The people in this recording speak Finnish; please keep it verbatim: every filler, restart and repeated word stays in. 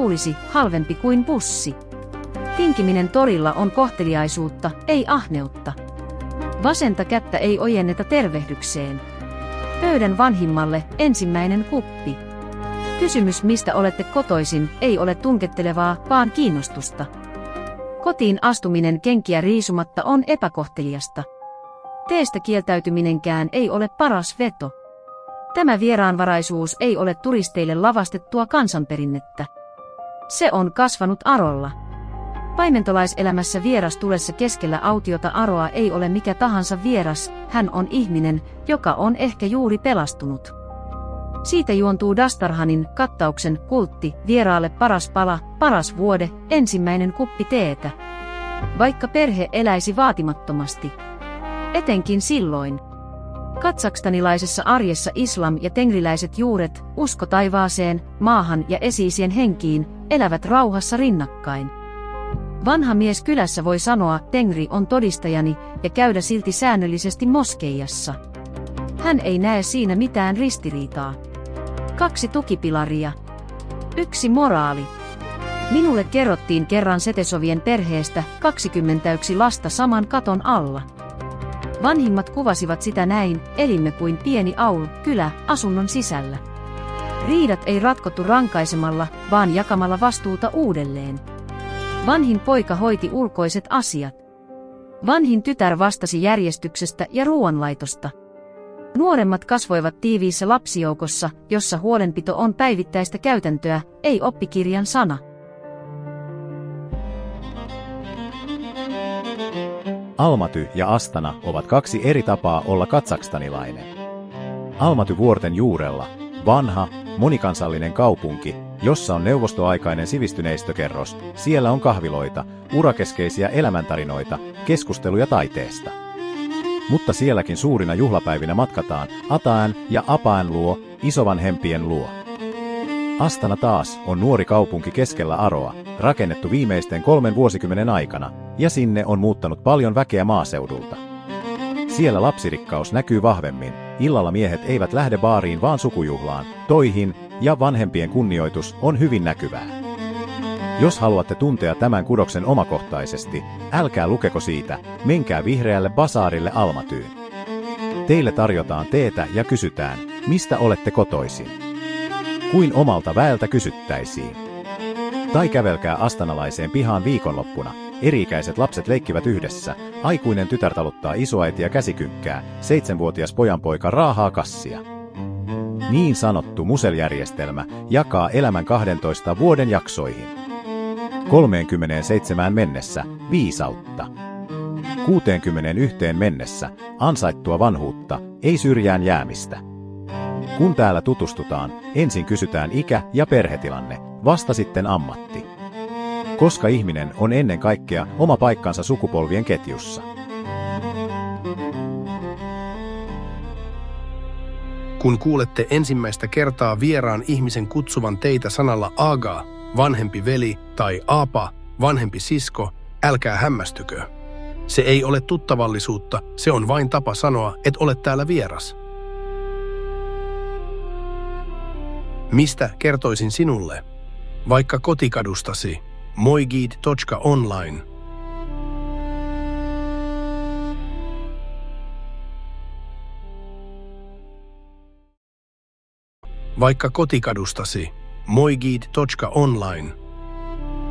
luulisi, halvempi kuin bussi. Tinkiminen torilla on kohteliaisuutta, ei ahneutta. Vasenta kättä ei ojenneta tervehdykseen. Pöydän vanhimmalle ensimmäinen kuppi. Kysymys, mistä olette kotoisin, ei ole tunkettelevaa, vaan kiinnostusta. Kotiin astuminen kenkiä riisumatta on epäkohteliasta. Teestä kieltäytyminenkään ei ole paras veto. Tämä vieraanvaraisuus ei ole turisteille lavastettua kansanperinnettä. Se on kasvanut Arolla. Paimentolaiselämässä vieras tulessa keskellä autiota Aroa ei ole mikä tahansa vieras, hän on ihminen, joka on ehkä juuri pelastunut. Siitä juontuu Dastarhanin kattauksen kultti, vieraalle paras pala, paras vuode, ensimmäinen kuppi teetä. Vaikka perhe eläisi vaatimattomasti. Etenkin silloin. Kazakstanilaisessa arjessa islam ja tengriläiset juuret, usko taivaaseen, maahan ja esi-isien henkiin, elävät rauhassa rinnakkain. Vanha mies kylässä voi sanoa, tengri on todistajani, ja käydä silti säännöllisesti moskeijassa. Hän ei näe siinä mitään ristiriitaa. Kaksi tukipilaria. Yksi moraali. Minulle kerrottiin kerran Setesovien perheestä kaksikymmentäyksi lasta saman katon alla. Vanhimmat kuvasivat sitä näin, elimme kuin pieni aul, kylä, asunnon sisällä. Riidat ei ratkottu rankaisemalla, vaan jakamalla vastuuta uudelleen. Vanhin poika hoiti ulkoiset asiat. Vanhin tytär vastasi järjestyksestä ja ruoanlaitosta. Nuoremmat kasvoivat tiiviissä lapsijoukossa, jossa huolenpito on päivittäistä käytäntöä, ei oppikirjan sana. Almaty ja Astana ovat kaksi eri tapaa olla kazakstanilainen. Almaty vuorten juurella, vanha, monikansallinen kaupunki, jossa on neuvostoaikainen sivistyneistökerros, siellä on kahviloita, urakeskeisiä elämäntarinoita, keskusteluja taiteesta. Mutta sielläkin suurina juhlapäivinä matkataan Ataän ja Apaän luo, isovanhempien luo. Astana taas on nuori kaupunki keskellä Aroa, rakennettu viimeisten kolmen vuosikymmenen aikana, ja sinne on muuttanut paljon väkeä maaseudulta. Siellä lapsirikkaus näkyy vahvemmin, illalla miehet eivät lähde baariin vaan sukujuhlaan, toihin, ja vanhempien kunnioitus on hyvin näkyvää. Jos haluatte tuntea tämän kudoksen omakohtaisesti, älkää lukeko siitä, menkää vihreälle basaarille Almatyyn. Teille tarjotaan teetä ja kysytään, mistä olette kotoisin. Kuin omalta väeltä kysyttäisiin. Tai kävelkää astanalaiseen pihaan viikonloppuna, eri-ikäiset lapset leikkivät yhdessä, aikuinen tytär taluttaa isoäitiä käsikynkkää, seitsemänvuotias pojanpoika raahaa kassia. Niin sanottu museljärjestelmä jakaa elämän kahdentoista vuoden jaksoihin. kolmeenkymmeneenseitsemään mennessä viisautta. kuuteenkymmeneenyhteen mennessä ansaittua vanhuutta, ei syrjään jäämistä. Kun täällä tutustutaan, ensin kysytään ikä ja perhetilanne, vasta sitten ammatti. Koska ihminen on ennen kaikkea oma paikkansa sukupolvien ketjussa. Kun kuulette ensimmäistä kertaa vieraan ihmisen kutsuvan teitä sanalla aga, vanhempi veli, tai apa, vanhempi sisko, älkää hämmästykö. Se ei ole tuttavallisuutta, se on vain tapa sanoa, et ole täällä vieras. Mistä kertoisin sinulle? Vaikka kotikadustasi. moigid piste online. Vaikka kotikadustasi. moigid piste online.